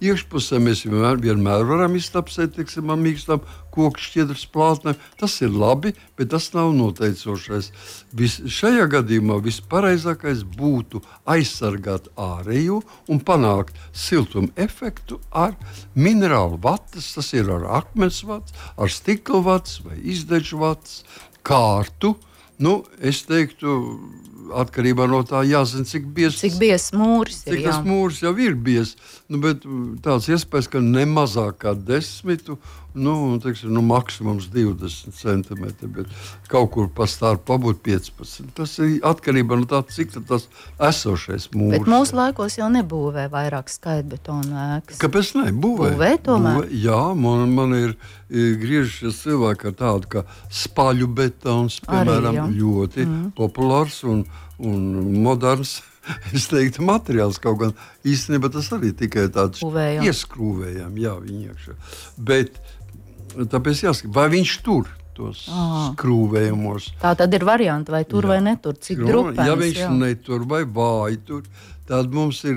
iekšpusē mēs vienmēr varam iztapsēt, teiksim, mīkstam koku šķiedras plātnēm. Tas ir labi, bet tas nav noteicošais. Šajā gadījumā vispareizākais būtu aizsargāt ārējo un panākt siltumu efektu ar minerālu vatas, tas ir ar akmens vats, ar stikla vats vai izdeču vats, kārtu. Es teiktu, atkarībā no tā jāzina, cik biezs mūris ir. Cik tas mūris jau ir biezs, bet tāds iespējas, ka ne mazāk kā 10, maksimums 20 centimetri, bet kaut kur pa starp pabūt 15. Tas ir atkarībā no tā, cik tas esošais mūris. Bet mūsu laikos jau nebūvē vairāk skaidbetona ēkas. Kāpēc ne? Būvē tomēr? Jā, man ir griežušies cilvēki ar tādu, ka spaļu betons, piemēram, ļoti populārs un moderns. Es teiktu, materiāls kaut gan īstenībā tas arī tikai tāds ieskrūvējam, viņi iekšā. Bet tāpēc jāsaka, vai viņš tur tos skrūvējumos. Tā tad ir varianti, vai tur vai netur, cik drupens. Ja viņš netur vai vāj tur, tad mums ir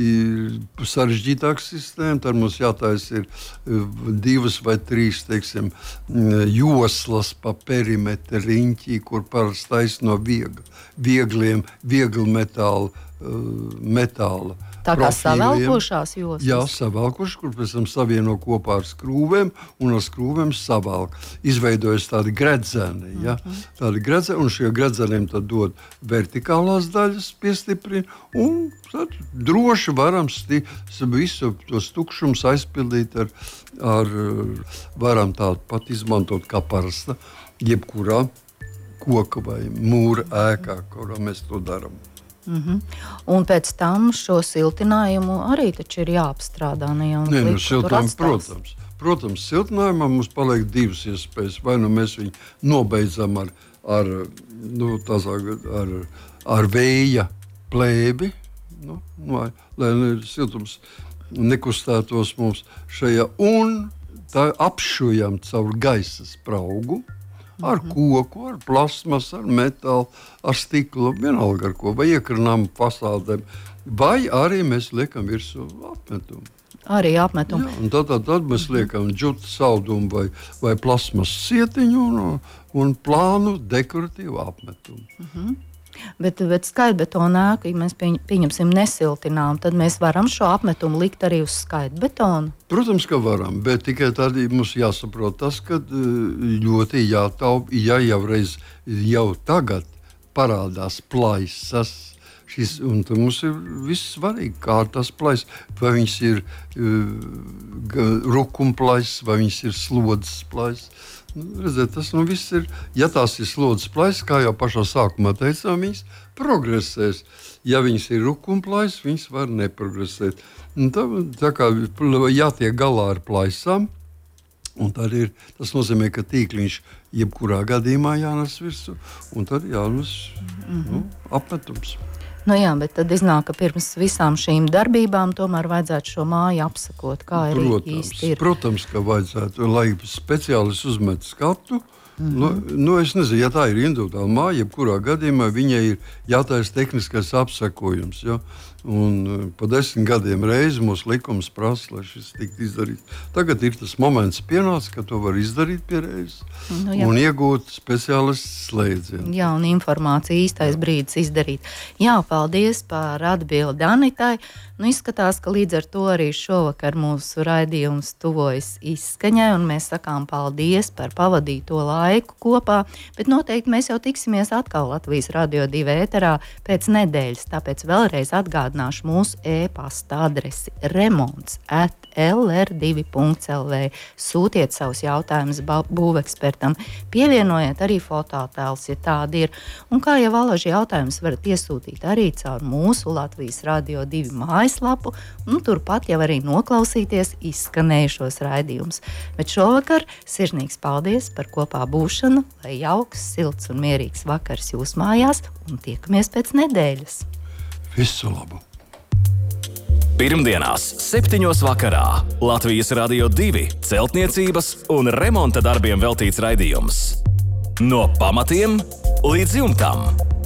sarežģītāka sistēma, tad mums jātaisa ir 2 vai 3, teiksim, joslas pa perimetra riņķī, kur parasti taisa no viegli metāla. Tā kā savelkošās joslas? Jā, savelkošas, kur pēc tam savieno kopā ar skrūvēm un ar skrūvēm savelk. Izveidojas tādi gredzeni, tādi gredzeni, un šie gredzeniem tad dod vertikālās daļas, piestiprina, un tad droši varam visu tos tukšumus aizpildīt varam tādu pat izmantot kā parasta, jebkurā koka vai mūra ēkā, kurā mēs to darām. Un pēc tam šo siltinājumu arī taču ir jāapstrādā. Siltinājumu, protams, siltinājumā mums paliek 2 iespējas. Vai mēs viņu nobeidzam ar vēja plēbi, lai siltums nekustētos mums šajā, un tā apšujam caur gaisa spraugu. Ar koku, ar plasmas, ar metālu, ar stiklu, vienalga ar ko, vai iekrinām fasādēm, vai arī mēs liekam virsū apmetumu. Arī apmetumu. Jā, un tad mēs liekam džutu saldumu vai plasmas sietiņu un plānu dekoratīvu apmetumu. Bet skaidbetona ēku, ja mēs pieņemsim nesiltinām, tad mēs varam šo apmetumu likt arī uz skaidbetonu? Protams, ka varam, bet tikai tad mums jāsaprot tas, ka ļoti jātaup, ja jau tagad parādās plaisas, un tad mums ir viss svarīgi, kā tas plaisas, vai viņas ir rukuma plaisas, vai viņas ir slodzes plaisas. Redziet, tas viss ir, ja tās ir slodzes plaisas, kā jau pašā sākumā teicām, viņas progresēs. Ja viņas ir rukuma plaisas, viņas var neprogresēt. Tā kā jātiek galā ar plaisām, un tad tas nozīmē, ka tīkliņš jebkurā gadījumā jānes virsū, un tad jānes apmetums. Jā, bet tad iznāk, ka pirms visām šīm darbībām tomēr vajadzētu šo māju apsakot, kā arī īsti ir. Protams, ka vajadzētu, lai speciālists uzmet skatu. Es nezinu, ja tā ir individuāla māja, jebkurā gadījumā viņai ir jātaisa tehniskais apsakojums. Ja? Un pa 10 gadiem reizi mūsu likums prasa, lai šis tiktu izdarīts. Tagad ir tas moments pienācis, ka to var izdarīt pie reizes un iegūt speciālistu slēdzienu. Jā, un informācija īstais brīdis izdarīt. Jā, paldies par atbildi Anitai. Izskatās, ka līdz ar to arī šovakar mūsu raidījums tuvojas izskaņai, un mēs sakām paldies par pavadīto laiku kopā, bet noteikti mēs jau tiksimies atkal Latvijas Radio 2 ēterā pēc nedēļas, tāpēc vēlreiz atgādināšu mūsu e-pasta adresi remonts@lr2.lv. Sūtiet savus jautājumus būvekspertam, pievienojiet arī fototēlus, ja tādi ir, un kā jau alaži jautājumus varat iesūtīt arī caur mūsu Latvijas Radio 2 mājaslapu, un turpat jau arī noklausīties izskanējušos raidījumus. Bet šovakar sirsnīgs paldies par kopā būšanu, lai jauks, silts un mierīgs vakars jūs mājās, un tiekamies pēc nedēļas. Visu labu! Pirmdienās 7. vakarā Latvijas Radio 2 celtniecības un remonta darbiem veltīts raidījums. No pamatiem līdz jumtam.